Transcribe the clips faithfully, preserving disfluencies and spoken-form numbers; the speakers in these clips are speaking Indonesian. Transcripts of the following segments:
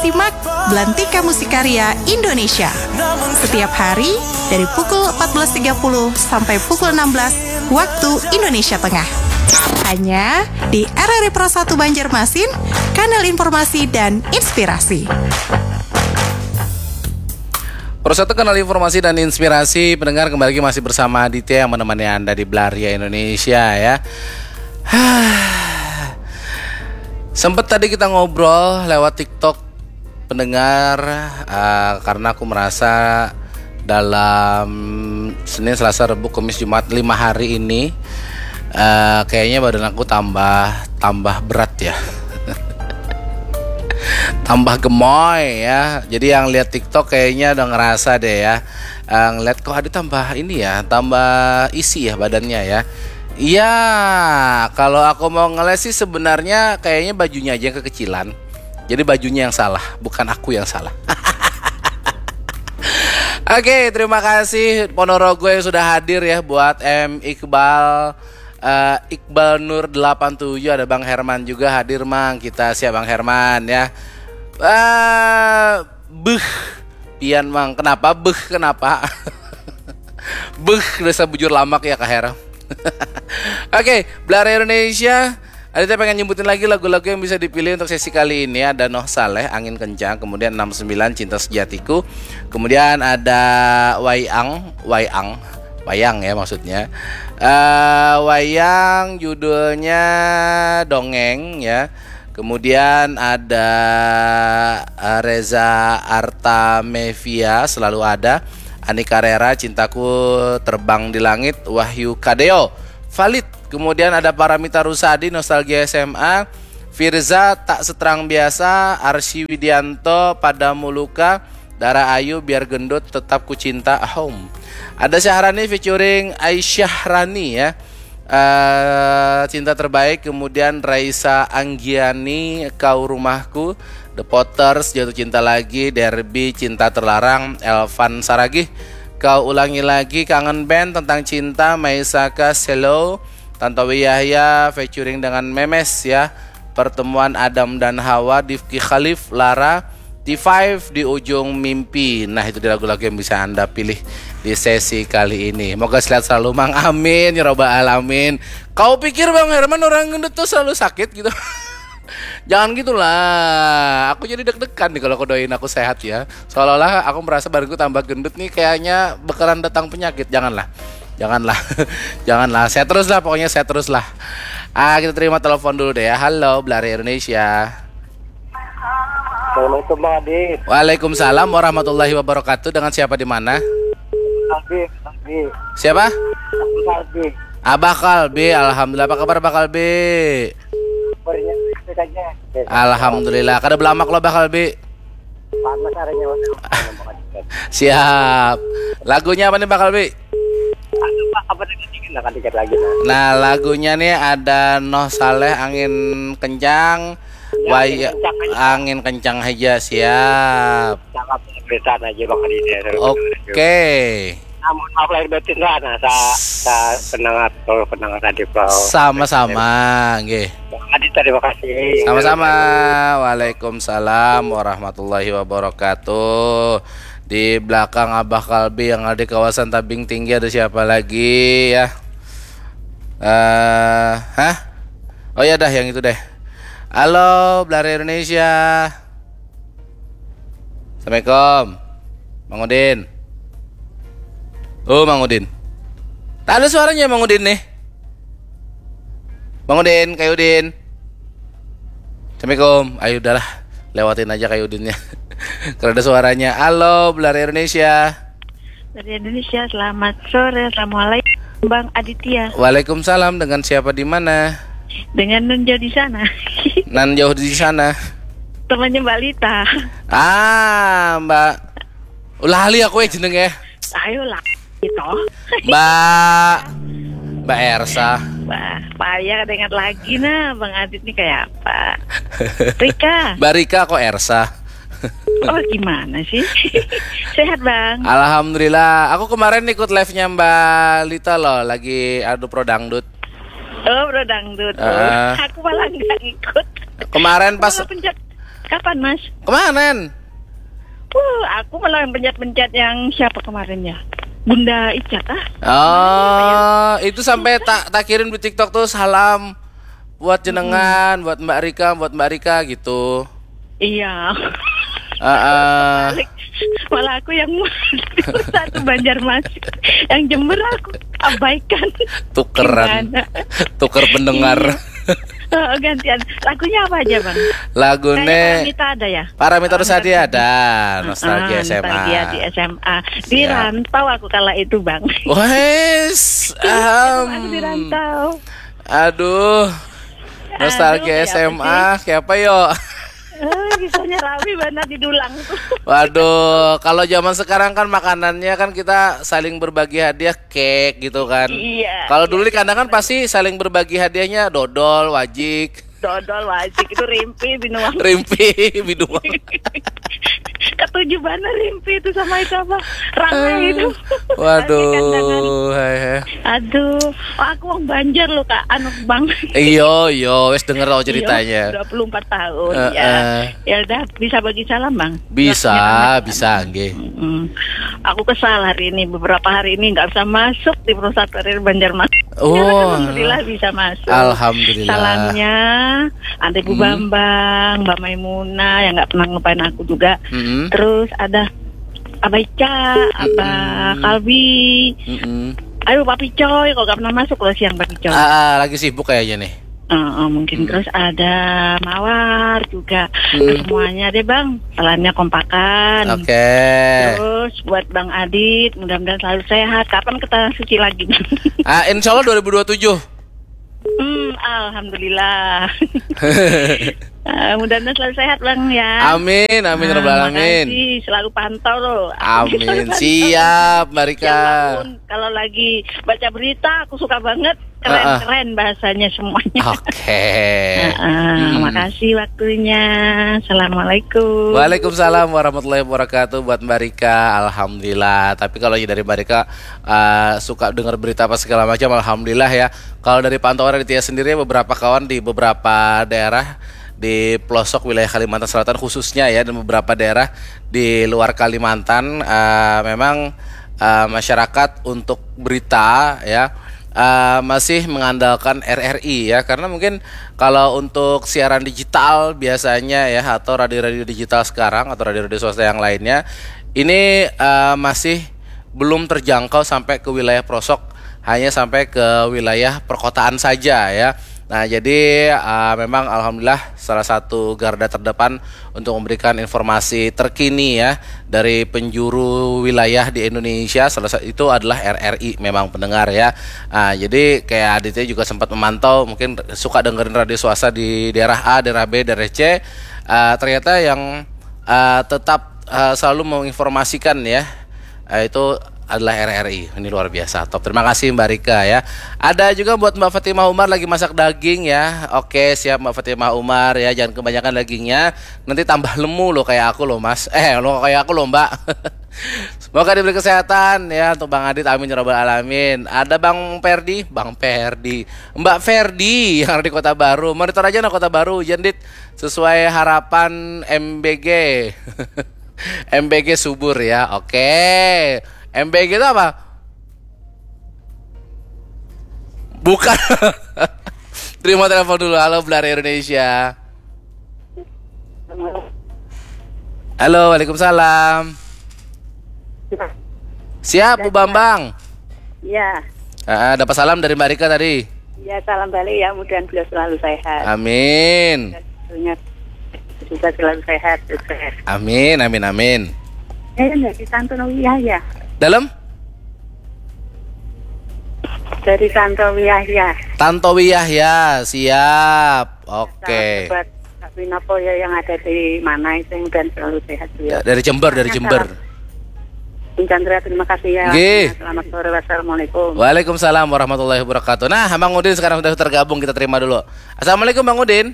simak Belantika Musikaria Indonesia setiap hari dari pukul empat belas tiga puluh sampai pukul enam belas waktu Indonesia Tengah. Hanya di R R I Pro satu Banjarmasin, kanal informasi dan inspirasi. Pro satu kanal informasi dan inspirasi. Pendengar, kembali lagi masih bersama Aditya yang menemani Anda di Belaria Indonesia ya. Sempet tadi kita ngobrol lewat TikTok, pendengar, uh, karena aku merasa dalam Senin, Selasa, Rabu, Kamis, Jumat lima hari ini uh, kayaknya badan aku tambah tambah berat ya. Tambah gemoy ya. Jadi yang lihat TikTok kayaknya udah ngerasa deh ya, uh, ngeliat kok ada tambah ini ya, tambah isi ya badannya ya. Iya, kalau aku mau ngeles sih sebenarnya kayaknya bajunya aja yang kekecilan. Jadi bajunya yang salah, bukan aku yang salah. Oke, terima kasih Ponorogo yang sudah hadir ya buat M Iqbal, uh, Iqbal Nur delapan puluh tujuh, ada Bang Herman juga hadir, Mang. Kita siap Bang Herman ya. Uh, beuh, pian Mang, kenapa beuh, kenapa? Beuh, desa bujur lamak ya Kak Hera. Oke, okay, Belaria Indonesia. Aditya pengen nyebutin lagi lagu-lagu yang bisa dipilih untuk sesi kali ini. Ada Noh Saleh, Angin Kencang. Kemudian enam sembilan, Cinta Sejatiku. Kemudian ada Wayang Wayang Wayang ya maksudnya, uh, Wayang judulnya Dongeng ya. Kemudian ada Reza Artamevia, Selalu Ada. Ani Carrera, Cintaku Terbang di Langit. Wahyu Kadeo, Valid. Kemudian ada Paramita Rusadi, Nostalgia S M A. Firza, Tak Seterang Biasa. Arsy Widianto, Padamu Luka. Dara Ayu, Biar Gendut Tetap Ku Cinta Home. Ada Syahrani featuring Aisyah Rani ya, uh, Cinta Terbaik. Kemudian Raisa Anggiani, Kau Rumahku. The Potters, Jatuh Cinta Lagi. Derby, Cinta Terlarang. Elvan Saragih, Kau Ulangi Lagi. Kangen Band, Tentang Cinta. Maisaka, Hello. Tantowi Yahya featuring dengan Memes ya. Pertemuan Adam dan Hawa. Difki Khalif, Lara. T lima, Di Ujung Mimpi. Nah, itu dia lagu-lagu yang bisa Anda pilih di sesi kali ini. Moga sehat selalu, Mang. Amin ya robbal alamin. Kau pikir Bang Herman orang gendut tuh selalu sakit gitu? Jangan gitulah. Aku jadi deg-degan nih kalau aku doain aku sehat ya. Seolah-olah aku merasa badanku tambah gendut nih, kayaknya bakalan datang penyakit. Janganlah. Janganlah. Janganlah. Sehat terus lah, pokoknya sehat terus lah. Ah, kita terima telepon dulu deh ya. Halo, Belaria Indonesia. Assalamualaikum Bang Adit. Waalaikumsalam warahmatullahi wabarakatuh. Dengan siapa di mana? Kalbi, Kalbi. Siapa? Kalbi. Abah Kalbi. Alhamdulillah. Apa kabar Abah Kalbi? Alhamdulillah. Kada belamak lo Abah Kalbi. Siap. Lagunya apa nih Bang Kalbi? Nah, lagunya nih ada Noh Saleh, Angin Kencang. Wai, Angin Kencang aja. Siap. Oke. Namun maaf lahir batin sana sa sa pendengar atau pendengar tadi Pak. Sama-sama, nggih. Adit, terima kasih. Sama-sama. Waalaikumsalam warahmatullahi wabarakatuh. Di belakang Abah Kalbi yang ada di kawasan Tabing Tinggi ada siapa lagi ya? Eh, uh, hah? Oh ya dah yang itu deh. Halo, Belaria Indonesia. Assalamualaikum, Mang Udin. Oh, Mang Udin. Tak ada suaranya Mang Udin nih. Mang Udin, Kayu Udin. Assalamualaikum. Ayo udahlah, lewatin aja Kayu Udinnya. Kalau ada suaranya. Halo, Belaria Indonesia. Belaria Indonesia, selamat sore. Assalamualaikum Bang Aditya. Waalaikumsalam. Dengan siapa di mana? Dengan Nun jauh di sana. Nan jauh di sana. Temannya Mbak Lita. Ah, Mbak. Ulah ali aku ya jeneng ya. Ayolah gitu. Mbak Mbak Ersa. Mbak, payah dengar lagi nah Bang Adit nih kayak apa? Rika. Mbak Rika kok Ersa. Oh gimana sih? Sehat Bang? Alhamdulillah. Aku kemarin ikut live-nya Mbak Lita loh, lagi adu pro dangdut. Oh pro dangdut. Uh, Aku malah nggak ikut. Kemarin pas Kapan, Mas? Kemarin. Uh, aku malah pencet-pencet yang siapa kemarin ya? Bunda Icat ah. Oh, itu sampai tak tak kirim di TikTok tuh salam buat jenengan, hmm. buat Mbak Rika, buat Mbak Rika gitu. Iya. Uh, uh. Malah aku yang satu Banjarmasin, yang Jember aku abaikan. Tukeran, tuker pendengar. Oh, gantian. Lagunya apa aja, Bang? Lagunya Paramita ada ya? Paramita Rusadi ada. Nostalgia uh, S M A. Nostalgia di S M A. Di Siap. Rantau aku kala itu, Bang. Wes. Um, aku di rantau. Aduh. Nostalgia Aduh, S M A kayak apa yo? Eh, kisahnya rapi banget di Dulang tuh. Waduh, kalau zaman sekarang kan makanannya kan kita saling berbagi hadiah cake gitu kan. Iya. Kalau dulu iya, di kandang kan pasti saling berbagi hadiahnya dodol, wajik. Dodol, wajik itu rimpi, binuang. Rimpi, binuang. Ketujuh mana rimpi itu sama itu apa? Ramai itu. Waduh, hai, hai. Aduh, oh, aku orang Banjar loh Kak, anu Bang. Iyo, iyo, wes denger lo ceritanya. dua puluh empat tahun uh, ya. Uh. Ya udah bisa bagi salam Bang. Bisa, bisa nggih. Hmm. Aku kesal hari ini, beberapa hari ini nggak bisa masuk di perusahaan karir Banjarmasin. Oh. Ya, alhamdulillah bisa masuk. Alhamdulillah. Salamnya Ante Bu hmm. Bambang, Mbak Maimunah yang nggak pernah ngelupain aku juga. Hmm. Terus ada Abah Ica, Abah mm-hmm. Kalbi, mm-hmm. ayo Papi Coy, kalau gak pernah masuk loh siang Papi Coy. Ah, lagi sibuk kayaknya nih. Uh, uh, mungkin mm. Terus ada Mawar juga, mm. semuanya deh Bang, salamnya kompakan. Oke. Okay. Terus buat Bang Adit, mudah-mudahan selalu sehat. Kapan ke Tanah Suci lagi? Ah, insya Allah dua ribu dua puluh tujuh. Hmm, alhamdulillah. uh, mudah-mudahan selalu sehat Bang ya. Amin, amin, nah, rabbal alamin. Selalu pantau loh. Amin, siap, Mbak Rika. Kalau lagi baca berita, aku suka banget. Keren-keren bahasanya semuanya. Oke. Okay. uh, uh, hmm. Makasih waktunya. Assalamualaikum. Waalaikumsalam warahmatullahi wabarakatuh buat Mbak Rika. Alhamdulillah. Tapi kalau dari Mbak Rika uh, suka dengar berita apa segala macam, alhamdulillah ya. Kalau dari pantauan Raditya sendiri, beberapa kawan di beberapa daerah di pelosok wilayah Kalimantan Selatan khususnya ya, dan beberapa daerah di luar Kalimantan uh, memang uh, masyarakat untuk berita ya Uh, masih mengandalkan R R I ya, karena mungkin kalau untuk siaran digital biasanya ya, atau radio-radio digital sekarang atau radio-radio swasta yang lainnya ini uh, masih belum terjangkau sampai ke wilayah pelosok, hanya sampai ke wilayah perkotaan saja ya. Nah jadi uh, memang alhamdulillah salah satu garda terdepan untuk memberikan informasi terkini ya dari penjuru wilayah di Indonesia, salah satu itu adalah R R I memang pendengar ya. Nah, jadi kayak Aditya juga sempat memantau, mungkin suka dengerin radio swasta di daerah A, daerah B, daerah C. Uh, ternyata yang uh, tetap uh, selalu menginformasikan ya uh, itu adalah R R I. Ini luar biasa, top. Terima kasih Mbak Rika ya. Ada juga buat Mbak Fatimah Umar lagi masak daging ya. Oke, siap Mbak Fatimah Umar ya. Jangan kebanyakan dagingnya, nanti tambah lemu loh kayak aku loh Mas. Eh, lo kayak aku loh Mbak. Semoga diberi kesehatan ya untuk Bang Adit, amin ya rabbal alamin. Ada Bang Ferdi, Bang Ferdi, Mbak Ferdi yang ada di Kota Baru. Monitor aja nah Kota Baru, Jendit sesuai harapan M B G. M B G subur ya. Oke. M B G itu apa? Bukan. Terima telepon dulu. Halo Belar Indonesia. Halo, waalaikumsalam. Siap Bu Bambang. Iya. Uh, dapat salam dari Mbak Rika tadi. Iya, salam balik ya, mudah-mudahan beliau selalu sehat. Amin. Juga selalu sehat. sehat. Amin, amin, amin. Eh, dari Tantowi ya. Dalam? Dari Tantowi Yahya. Tantowi Yahya, siap. Oke. Okay. Buat Winopo ya yang ada di mana itu dan selalu sehat ya. Dari Jember, dari Jember. Bung Chandra, terima kasih ya. Gih. Selamat sore, wassalamualaikum. Waalaikumsalam warahmatullahi wabarakatuh. Nah, Bang Udin sekarang sudah tergabung, kita terima dulu. Assalamualaikum Bang Udin.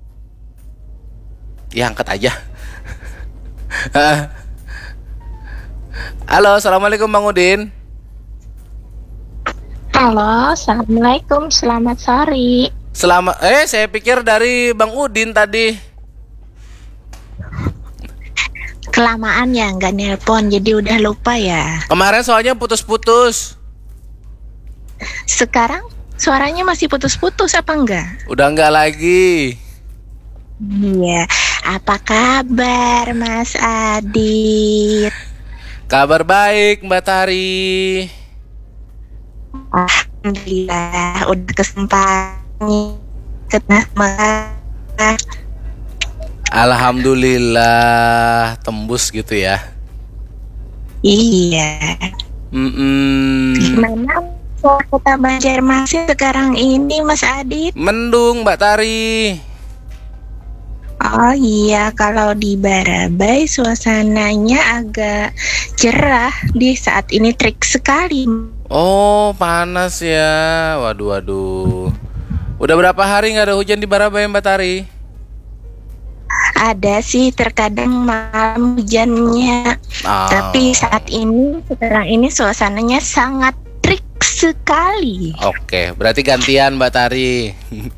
Ya, angkat aja. Halo, assalamualaikum Bang Udin. Halo, assalamualaikum, selamat sore. Selamat, eh saya pikir dari Bang Udin tadi. Kelamaan ya nggak nelpon, jadi udah lupa ya. Kemarin soalnya putus-putus. Sekarang suaranya masih putus-putus apa enggak? Udah enggak lagi. Iya. Apa kabar Mas Adit? Kabar baik Mbak Tari. Alhamdulillah udah kesempatan ketemu. Alhamdulillah tembus gitu ya. Iya. Mm-mm. Gimana kota Banjarmasin sekarang ini Mas Adit? Mendung Mbak Tari. Oh iya, kalau di Barabai suasananya agak cerah di saat ini, terik sekali. Oh panas ya. Waduh waduh. Udah berapa hari nggak ada hujan di Barabai Mbak Tari? Ada sih terkadang malam hujannya, Oh. tapi saat ini sekarang ini suasananya sangat terik sekali. Oke, berarti gantian Mbak Tari.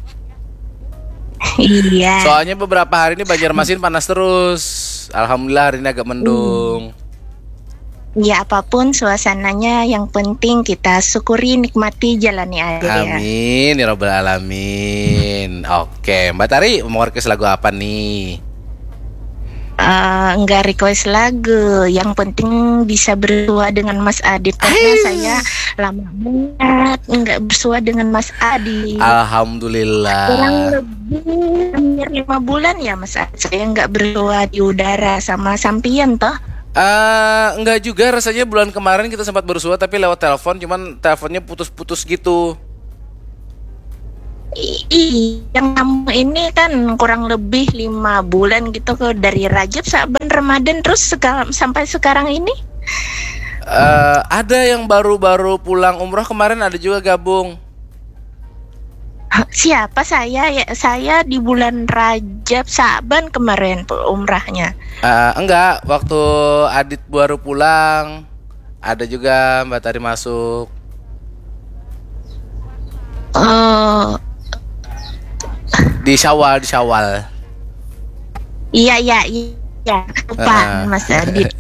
Iya. Soalnya beberapa hari ini Banjarmasin panas terus. Alhamdulillah hari ini agak mendung. Ya apapun suasananya, yang penting kita syukuri, nikmati, jalani aja ya. Amin ya robbal alamin. Oke, Mbak Tari mau request lagu apa nih? Uh, enggak request lagu, yang penting bisa bersua dengan Mas Adit karena saya lama banget enggak bersua dengan Mas Adit. Alhamdulillah. Kurang lebih hampir lima bulan ya Mas Adit saya enggak bersua di udara sama sampian toh. Uh, enggak juga, rasanya bulan kemarin kita sempat bersua tapi lewat telepon, cuman teleponnya putus-putus gitu. Ih, yang kamu ini kan kurang lebih lima bulan gitu ke dari Rajab, Saban, Ramadan terus seka- sampai sekarang ini. Uh, ada yang baru-baru pulang umroh kemarin, ada juga gabung. Siapa saya? Ya, saya di bulan Rajab, Saban kemarin umrahnya. Uh, enggak, waktu Adit baru pulang ada juga Mbak Tari masuk. Oh. Di Syawal, di Syawal. Iya iya iya, lupa Uh-uh. Mas Adit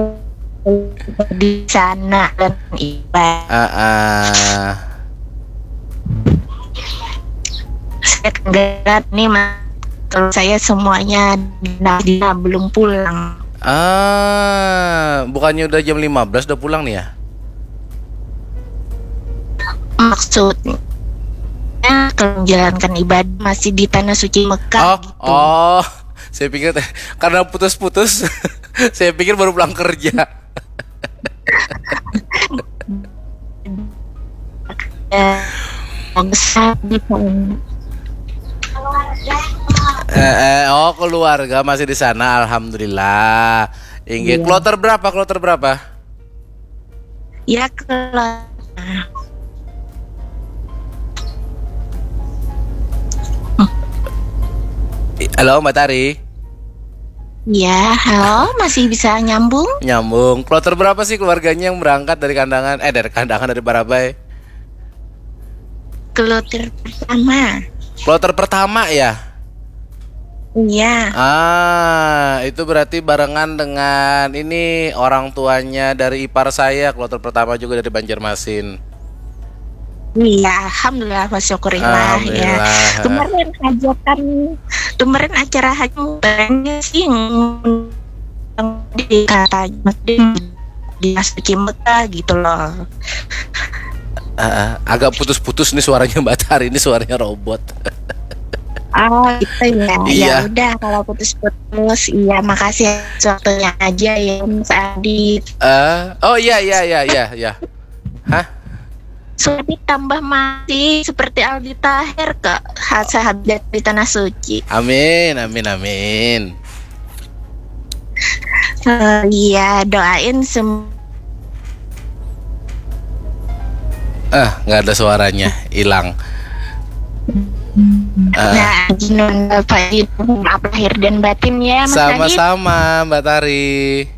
di sana dan ibadah. Uh-uh. Saya tenggelat nih Mas, kalau saya semuanya Dina belum pulang. Ah, bukannya udah jam lima belas udah pulang nih ya? Maksudnya kalau menjalankan ibadah masih di tanah suci Mekah Oh, gitu. oh, saya pikir teh, karena putus-putus, saya pikir baru pulang kerja. Eh, besar di sana. Eh, eh, oh keluarga masih di sana, alhamdulillah. Inggih, Iya. kloter berapa? Kloter berapa? Ya kalau Halo Mbak Tari. ya, halo, masih bisa nyambung? Nyambung. Kloter berapa sih keluarganya yang berangkat dari kandangan? Eh dari kandangan dari Barabai. Kloter pertama. Kloter pertama ya? Iya. Ah, itu berarti barengan dengan ini orang tuanya dari ipar saya. Kloter pertama juga dari Banjarmasin. Iya, alhamdulillah wa syukurillah ya. Alhamdulillah. Kemarin hajatan, kemarin acara hajinya sih yang di kata di Masjid Mekah gitu loh. Ah, agak putus-putus nih suaranya Mbak Tari, ini suaranya robot. Oh gitu ya. Iya. Ya udah kalau putus-putus, iya makasih waktunya aja ya Mas Adit. Ah, oh iya iya iya iya iya. Hah? Sulit tambah mati seperti Aldi Taher ke sahabat di tanah suci. Amin amin amin. Uh, iya doain sem. Ah, nggak ada suaranya, hilang. Ah, Nah, jinun Bapak Ibu, maaf lahir dan batin ya Mas Adit. sama-sama Mbak Tari.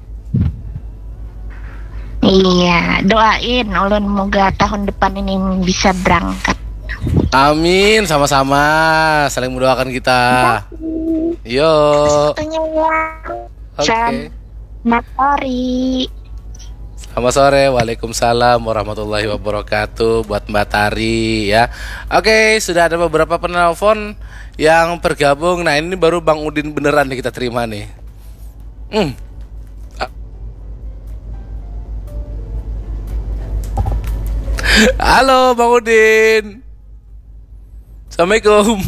Iya, doain ulun moga tahun depan ini bisa berangkat. Amin, sama-sama. Saling mendoakan kita. Yo. Waktunya ya. Oke. Selamat sore. Selamat sore, waalaikumsalam warahmatullahi wabarakatuh buat Mbak Tari ya. Oke, sudah ada beberapa penelpon yang bergabung. Nah ini baru Bang Udin beneran nih kita terima nih. Hmm. Halo Bang Udin. Assalamualaikum.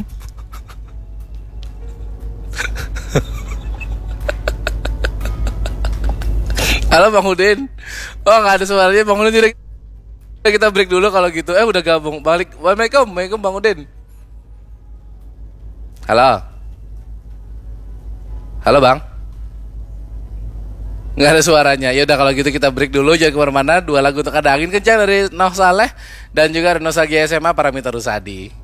Halo Bang Udin. Oh nggak ada suaranya Bang Udin. Kita break dulu kalau gitu. Eh udah gabung. Balik. Waalaikumsalam. Waalaikumsalam Bang Udin. Halo. Halo Bang. Nggak ada suaranya. Ya udah kalau gitu kita break dulu. Jangan kemana-mana. Dua lagu untuk ada angin kencang dari Noh Saleh dan juga Nostalgia S M A Paramita Rusadi.